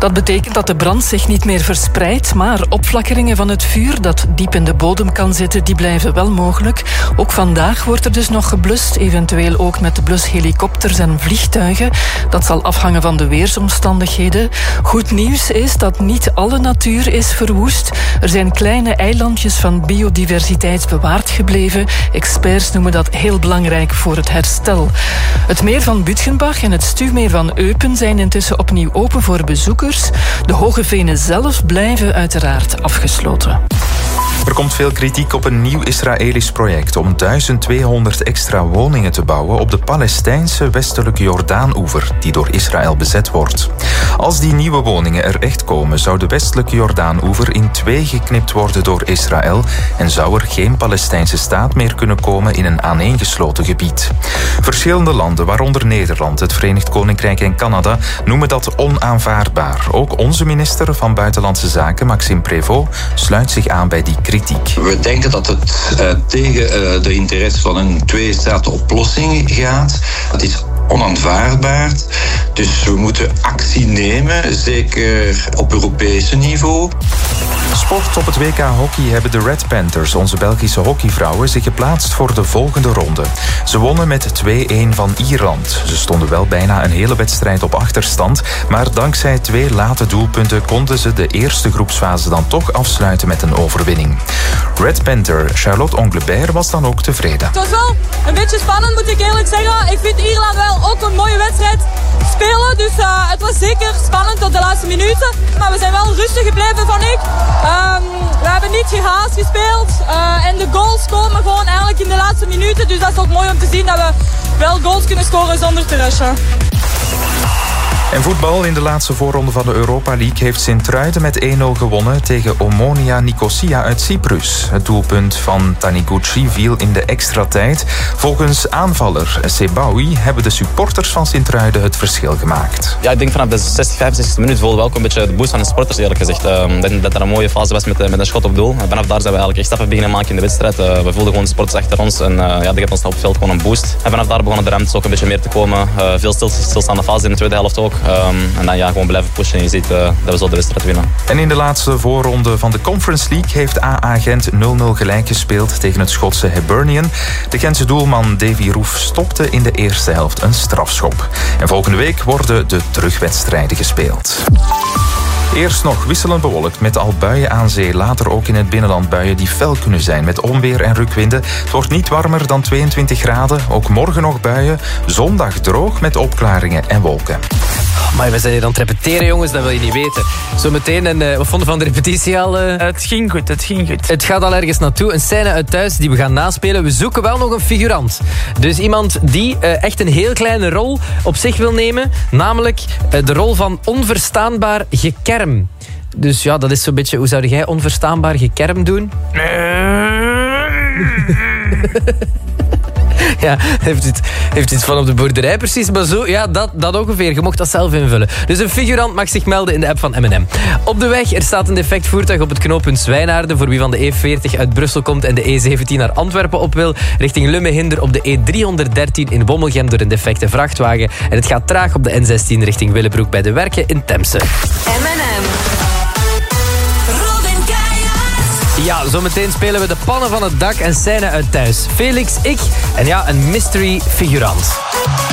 Dat betekent dat de brand zich niet meer verspreidt, maar opflakkeringen van het vuur dat diep in de bodem kan zitten, die blijven wel mogelijk. Ook vandaag wordt er dus nog geblust, eventueel ook met blushelikopters en vliegtuigen. Dat zal afhangen van de weersomstandigheden. Goed nieuws is dat niet alle natuur is verwoest. Er zijn kleine eilandjes van biodiversiteit bewaard gebleven. Experts noemen dat heel belangrijk voor het herstel. Het meer van Bütgenbach en het stuwmeer van Eupen zijn intussen opnieuw open voor bezoekers. De hoge venen zelf blijven uiteraard afgesloten. Er komt veel kritiek op een nieuw Israëlisch project om 1200 extra woningen te bouwen op de Palestijnse westelijke Jordaan-oever, die door Israël bezet wordt. Als die nieuwe woningen er echt komen, zou de westelijke Jordaan-oever in 2 geknipt worden door Israël en zou er geen Palestijnse staat meer kunnen komen in een aaneengesloten gebied. Verschillende landen, waaronder Nederland, het Verenigd Koninkrijk en Canada, noemen dat onaanvaardbaar. Ook onze minister van Buitenlandse Zaken, Maxime Prévost, sluit zich aan bij die kritiek. We denken dat het tegen de interesse van een 2-staten-oplossing gaat. Dat is onaanvaardbaar. Dus we moeten actie nemen, zeker op Europese niveau. Sport op het WK Hockey hebben de Red Panthers, onze Belgische hockeyvrouwen, zich geplaatst voor de volgende ronde. Ze wonnen met 2-1 van Ierland. Ze stonden wel bijna een hele wedstrijd op achterstand, maar dankzij 2 late doelpunten konden ze de eerste groepsfase dan toch afsluiten met een overwinning. Red Panther Charlotte Onglebert was dan ook tevreden. Het was wel een beetje spannend, moet ik eerlijk zeggen. Ik vind Ierland wel ook een mooie wedstrijd spelen, dus het was zeker spannend tot de laatste minuten. Maar we zijn wel rustig gebleven, vond ik. We hebben niet gehaast gespeeld en de goals komen gewoon eigenlijk in de laatste minuten. Dus dat is ook mooi om te zien dat we wel goals kunnen scoren zonder te rushen. En voetbal in de laatste voorronde van de Europa League heeft Sint-Truiden met 1-0 gewonnen tegen Omonia Nicosia uit Cyprus. Het doelpunt van Taniguchi viel in de extra tijd. Volgens aanvaller Sebaoui hebben de supporters van Sint-Truiden het verschil gemaakt. Ja, ik denk vanaf de 65e minuut voelde we ook een beetje de boost van de supporters, eerlijk gezegd. Dat er een mooie fase was met een schot op doel. En vanaf daar zijn we eigenlijk echt stappen beginnen maken in de wedstrijd. We voelden gewoon de supporters achter ons en dat geeft ons op het veld gewoon een boost. En vanaf daar begonnen de ruimtes ook een beetje meer te komen. Veel stilstaande fase in de tweede helft ook. En dan gewoon blijven pushen en je ziet dat we zo de wedstrijd winnen. En in de laatste voorronde van de Conference League heeft AA Gent 0-0 gelijk gespeeld tegen het Schotse Hibernian. De Gentse doelman Davy Roef stopte in de eerste helft een strafschop. En volgende week worden de terugwedstrijden gespeeld. Eerst nog wisselend bewolkt met al buien aan zee. Later ook in het binnenland buien die fel kunnen zijn met onweer en rukwinden. Het wordt niet warmer dan 22 graden. Ook morgen nog buien. Zondag droog met opklaringen en wolken. Maar we zijn hier aan het repeteren, jongens, dat wil je niet weten. Zometeen, en wat vonden van de repetitie al? Het ging goed. Het gaat al ergens naartoe. Een scène uit Thuis die we gaan naspelen. We zoeken wel nog een figurant. Dus iemand die echt een heel kleine rol op zich wil nemen. Namelijk de rol van onverstaanbaar gekerm. Dus ja, dat is zo'n beetje... Hoe zou jij onverstaanbaar gekerm doen? Ja, heeft iets van op de boerderij precies. Maar zo, ja, dat ongeveer. Je mocht dat zelf invullen. Dus een figurant mag zich melden in de app van M&M. Op de weg, er staat een defect voertuig op het knooppunt Zwijnaarden. Voor wie van de E40 uit Brussel komt en de E17 naar Antwerpen op wil. Richting Lummehinder op de E313 in Wommelgem door een defecte vrachtwagen. En het gaat traag op de N16 richting Willebroek bij de Werken in Temse. M&M. Ja, zometeen spelen we de pannen van het dak en scène uit Thuis. Felix, ik en ja, een mystery figurant.